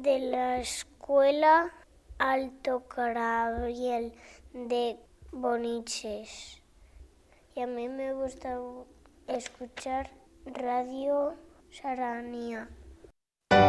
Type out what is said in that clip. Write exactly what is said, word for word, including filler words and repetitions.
de la escuela Alto Carabiel de Boniches. Y a mí me gusta escuchar Radio Saranía.